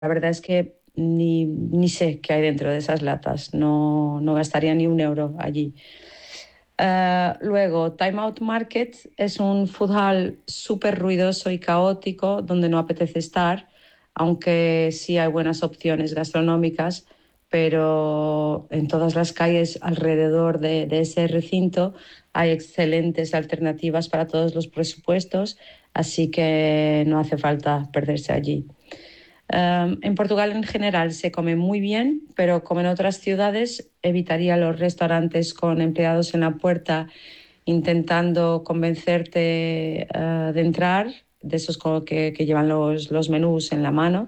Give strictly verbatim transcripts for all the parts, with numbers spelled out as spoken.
La verdad es que ni, ni sé qué hay dentro de esas latas, no, no gastaría ni un euro allí. Uh, luego, Time Out Market es un food hall súper ruidoso y caótico donde no apetece estar, aunque sí hay buenas opciones gastronómicas, pero en todas las calles alrededor de, de ese recinto hay excelentes alternativas para todos los presupuestos, así que no hace falta perderse allí. Um, en Portugal en general se come muy bien, pero como en otras ciudades evitaría los restaurantes con empleados en la puerta intentando convencerte uh, de entrar, de esos que, que llevan los, los menús en la mano,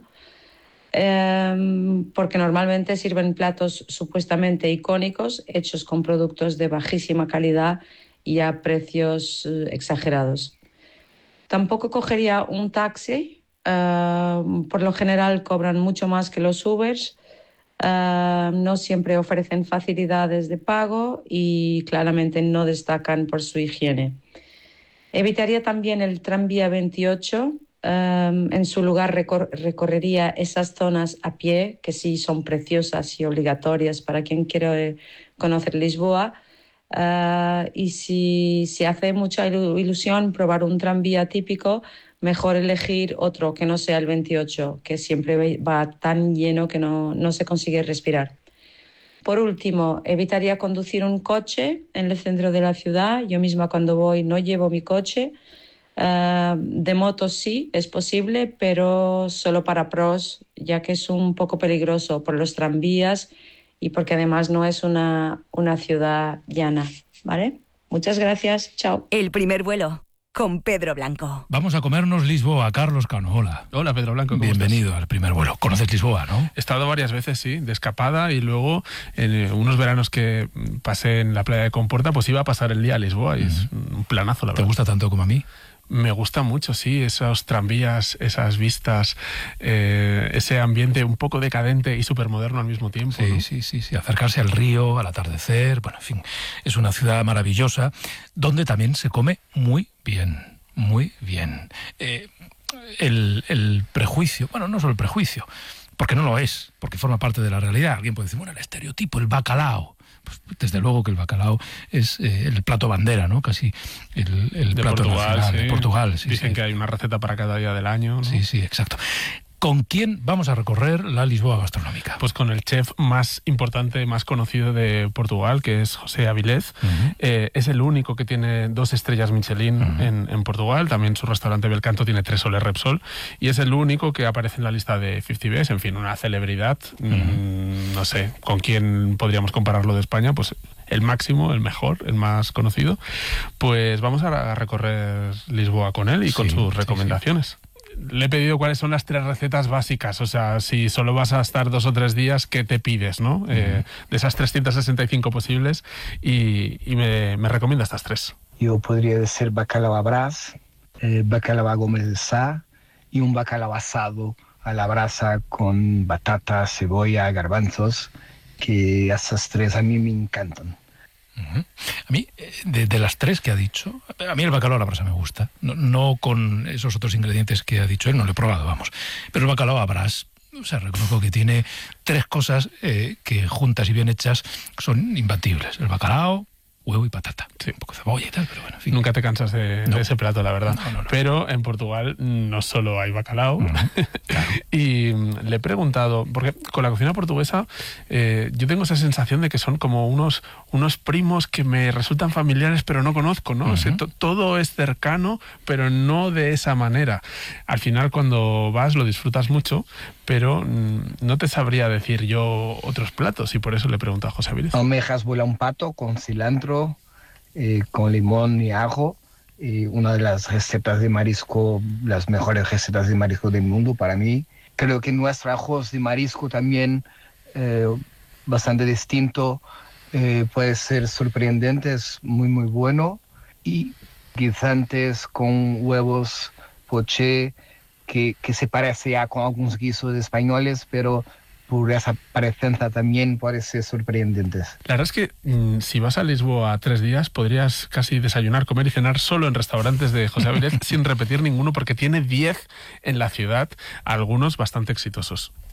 um, porque normalmente sirven platos supuestamente icónicos hechos con productos de bajísima calidad y a precios uh, exagerados. Tampoco cogería un taxi. Uh, por lo general cobran mucho más que los Ubers. Uh, no siempre ofrecen facilidades de pago y claramente no destacan por su higiene. Evitaría también el tranvía veintiocho. Um, en su lugar recor- recorrería esas zonas a pie, que sí son preciosas y obligatorias para quien quiere conocer Lisboa. Uh, y si, si hace mucha ilusión probar un tranvía típico, mejor elegir otro que no sea el veintiocho, que siempre va tan lleno que no, no se consigue respirar. Por último, evitaría conducir un coche en el centro de la ciudad. Yo misma cuando voy no llevo mi coche. Uh, de moto sí, es posible, pero solo para pros, ya que es un poco peligroso por los tranvías y porque además no es una, una ciudad llana, ¿vale? Muchas gracias, chao. El primer vuelo, con Pedro Blanco. Vamos a comernos Lisboa. Carlos Cano, hola. Hola, Pedro Blanco, ¿cómo Bienvenido estás? al primer vuelo. ¿Conoces Lisboa, no? He estado varias veces, sí, de escapada, y luego en unos veranos que pasé en la playa de Comporta, pues iba a pasar el día a Lisboa, y uh-huh. es un planazo, la verdad. ¿Te gusta tanto como a mí? Me gusta mucho, sí, esos tranvías, esas vistas, eh, ese ambiente un poco decadente y supermoderno al mismo tiempo. Sí, ¿no? sí, sí, sí, acercarse al río, al atardecer, bueno, en fin, es una ciudad maravillosa donde también se come muy bien, muy bien. Eh, el, el prejuicio, bueno, no solo el prejuicio, porque no lo es, porque forma parte de la realidad. Alguien puede decir, bueno, el estereotipo, el bacalao. Pues desde luego que el bacalao es eh, el plato bandera, ¿no? Casi el, el de plato Portugal, nacional sí. de Portugal. Sí, Dicen sí. que hay una receta para cada día del año, ¿no? Sí, sí, exacto. ¿Con quién vamos a recorrer la Lisboa gastronómica? Pues con el chef más importante, más conocido de Portugal, que es José Avilés. Uh-huh. Eh, es el único que tiene dos estrellas Michelin uh-huh. en, en Portugal. También su restaurante Belcanto tiene tres soles Repsol. Y es el único que aparece en la lista de cincuenta Best. En fin, una celebridad. Uh-huh. Mm, no sé, ¿con quién podríamos compararlo de España? Pues el máximo, el mejor, el más conocido. Pues vamos a recorrer Lisboa con él y sí, con sus recomendaciones. Sí, sí. Le he pedido cuáles son las tres recetas básicas, o sea, si solo vas a estar dos o tres días, ¿qué te pides, no? Uh-huh. Eh, de esas trescientas sesenta y cinco posibles, y, y me, me recomienda estas tres. Yo podría decir bacalao a brás, eh, bacalao a goma de sá y un bacalao asado a la brasa con batata, cebolla, garbanzos, que esas tres a mí me encantan. Uh-huh. A mí, de, de las tres que ha dicho, a mí el bacalao a la brasa me gusta, no, no con esos otros ingredientes que ha dicho él, no lo he probado, vamos, pero el bacalao a brás, o sea, reconozco que tiene tres cosas eh, que juntas y bien hechas son imbatibles: el bacalao, huevo y patata. Sí, un poco de cebolla y tal, pero bueno, en fin. Nunca te cansas de, no. de ese plato, la verdad. No, no, no. Pero en Portugal no solo hay bacalao. Uh-huh. Claro. Y le he preguntado, porque con la cocina portuguesa eh, yo tengo esa sensación de que son como unos, unos primos que me resultan familiares, pero no conozco, ¿no? Uh-huh. O sea, to, todo es cercano, pero no de esa manera. Al final, cuando vas, lo disfrutas mucho, pero mm, no te sabría decir yo otros platos, y por eso le pregunto a José Avilés. Almejas vuela un pato con cilantro, Eh, con limón y ajo, y una de las recetas de marisco, las mejores recetas de marisco del mundo para mí. Creo que nuestro ajos de marisco también eh, bastante distinto, eh, puede ser sorprendente, es muy muy bueno. Y guisantes con huevos poché, que, que se parece ya con algunos guisos españoles, pero pureza presencia también puede ser sorprendentes. La verdad es que mmm, si vas a Lisboa tres días, podrías casi desayunar, comer y cenar solo en restaurantes de José Avilés sin repetir ninguno, porque tiene diez en la ciudad, algunos bastante exitosos.